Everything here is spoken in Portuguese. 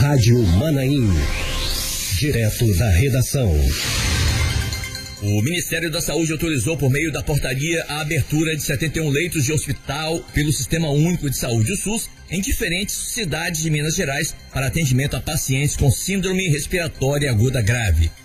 Rádio Manaim. Direto da redação. O Ministério da Saúde autorizou por meio da portaria a abertura de 71 leitos de hospital pelo Sistema Único de Saúde, o SUS, em diferentes cidades de Minas Gerais para atendimento a pacientes com síndrome respiratória aguda grave.